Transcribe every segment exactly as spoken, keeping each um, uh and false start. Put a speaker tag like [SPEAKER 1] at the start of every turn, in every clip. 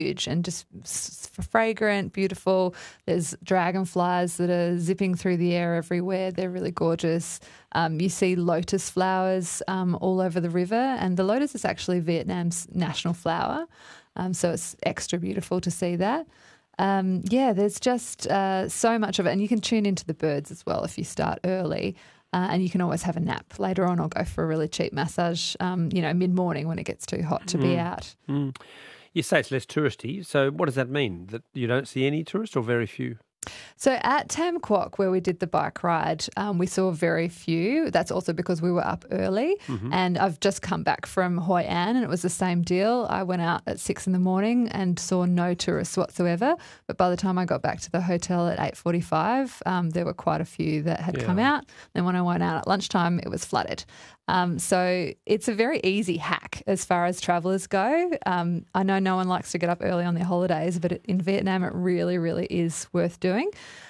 [SPEAKER 1] huge and just s- fragrant, beautiful. There's dragonflies that are zipping through the air everywhere. They're really gorgeous. Um, you see lotus flowers um, all over the river, and the lotus is actually Vietnam's national flower, um, so it's extra beautiful to see that. Um, yeah, there's just uh, so much of it, and you can tune into the birds as well if you start early. Uh, and you can always have a nap later on or go for a really cheap massage, um, you know, mid-morning when it gets too hot to mm. be out.
[SPEAKER 2] Mm. You say it's less touristy, so what does that mean? That you don't see any tourists or very few?
[SPEAKER 1] So at Tam Quoc, where we did the bike ride, um, we saw very few. That's also because we were up early. Mm-hmm. And I've just come back from Hoi An and it was the same deal. I went out at six in the morning and saw no tourists whatsoever. But by the time I got back to the hotel at eight forty-five, um, there were quite a few that had yeah. come out. Then when I went out at lunchtime, it was flooded. Um, so it's a very easy hack as far as travellers go. Um, I know no one likes to get up early on their holidays, but it, in Vietnam it really, really is worth doing.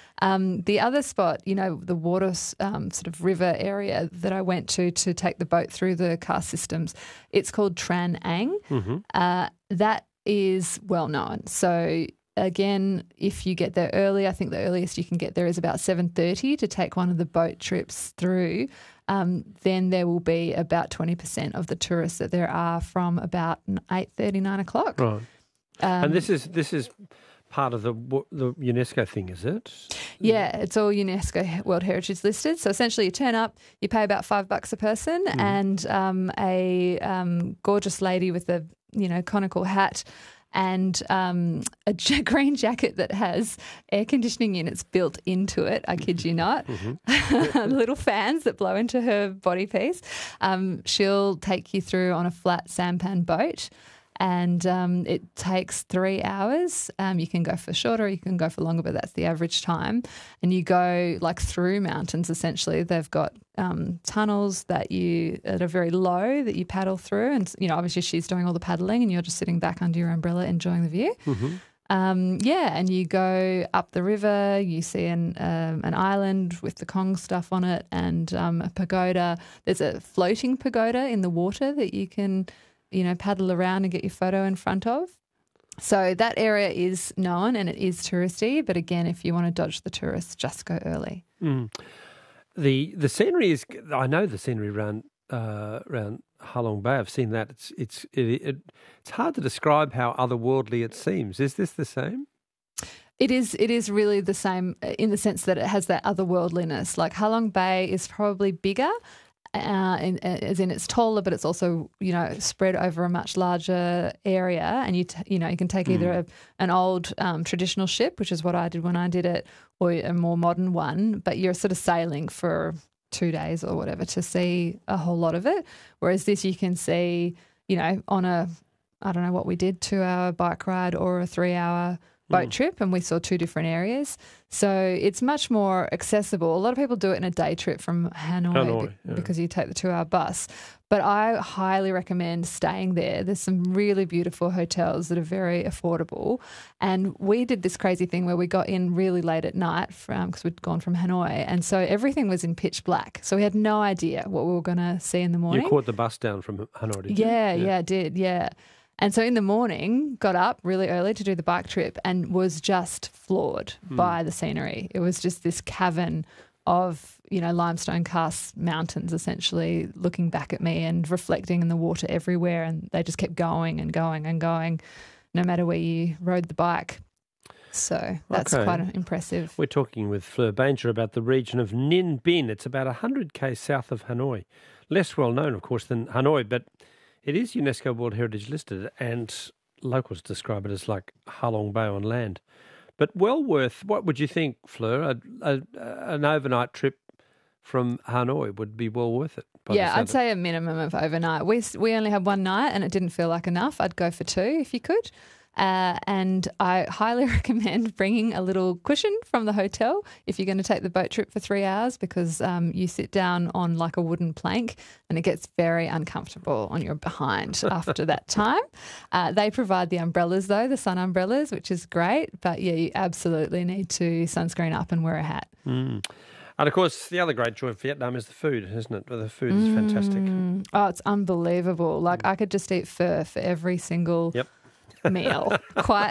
[SPEAKER 1] Um, the other spot, you know, the water um, sort of river area that I went to to take the boat through the karst systems, it's called Tran Ang. Mm-hmm. Uh, that is well known. So again, if you get there early, I think the earliest you can get there is about seven thirty to take one of the boat trips through. Um, then there will be about twenty percent of the tourists that there are from about eight thirty, nine o'clock.
[SPEAKER 2] Right. Um, and this is this is part of the the UNESCO thing, is it?
[SPEAKER 1] Yeah, it's all UNESCO World Heritage listed. So essentially you turn up, you pay about five bucks a person mm. and um, a um, gorgeous lady with a, you know, conical hat and um, a j- green jacket that has air conditioning units built into it, I kid you not, mm-hmm. little fans that blow into her body piece. Um, she'll take you through on a flat sampan boat and um, it takes three hours. Um, you can go for shorter, you can go for longer, but that's the average time. And you go like through mountains essentially. They've got um, tunnels that you that are very low that you paddle through, and you know obviously she's doing all the paddling, and you're just sitting back under your umbrella enjoying the view. Mm-hmm. Um, yeah, and you go up the river. You see an um, an island with the Kong stuff on it, and um, a pagoda. There's a floating pagoda in the water that you can, you know, paddle around and get your photo in front of. So that area is known and it is touristy, but again, if you want to dodge the tourists, just go early.
[SPEAKER 2] Mm. The the scenery is, I know the scenery around uh, around Halong Bay. I've seen that. It's it's it, it, it's hard to describe how otherworldly it seems. Is this the same?
[SPEAKER 1] It is. It is really the same in the sense that it has that otherworldliness. Like Halong Bay is probably bigger. Uh, in, as in it's taller, but it's also, you know, spread over a much larger area, and you t- you know you can take either a, an old um, traditional ship, which is what I did when I did it, or a more modern one. But you're sort of sailing for two days or whatever to see a whole lot of it. Whereas this, you can see, you know, on a I don't know what we did, two hour bike ride or a three hour boat trip, and we saw two different areas. So it's much more accessible. A lot of people do it in a day trip from Hanoi,
[SPEAKER 2] Hanoi
[SPEAKER 1] be-
[SPEAKER 2] yeah.
[SPEAKER 1] because you take the two-hour bus. But I highly recommend staying there. There's some really beautiful hotels that are very affordable. And we did this crazy thing where we got in really late at night because we'd gone from Hanoi, and so everything was in pitch black. So we had no idea what we were going to see in the morning.
[SPEAKER 2] You caught the bus down from Hanoi, did you?
[SPEAKER 1] Yeah, yeah, yeah, I did, yeah. And so in the morning, got up really early to do the bike trip and was just floored mm. by the scenery. It was just this cavern of, you know, limestone karst mountains essentially looking back at me and reflecting in the water everywhere, and they just kept going and going and going no matter where you rode the bike. So that's okay. Quite impressive.
[SPEAKER 2] We're talking with Fleur Banger about the region of Ninh Binh. It's about one hundred kays south of Hanoi. Less well known, of course, than Hanoi, but it is UNESCO World Heritage listed, and locals describe it as like Halong Bay on land. But well worth, what would you think, Fleur? A, a, an overnight trip from Hanoi would be well worth it.
[SPEAKER 1] Yeah, I'd say a minimum of overnight. We we only had one night and it didn't feel like enough. I'd go for two if you could. Uh, and I highly recommend bringing a little cushion from the hotel if you're going to take the boat trip for three hours because um, you sit down on like a wooden plank and it gets very uncomfortable on your behind after that time. Uh, they provide the umbrellas though, the sun umbrellas, which is great. But yeah, you absolutely need to sunscreen up and wear a hat.
[SPEAKER 2] Mm. And of course, the other great joy of Vietnam is the food, isn't it? The food is fantastic.
[SPEAKER 1] Mm. Oh, it's unbelievable. Like I could just eat pho for every single...
[SPEAKER 2] Yep.
[SPEAKER 1] meal. Quite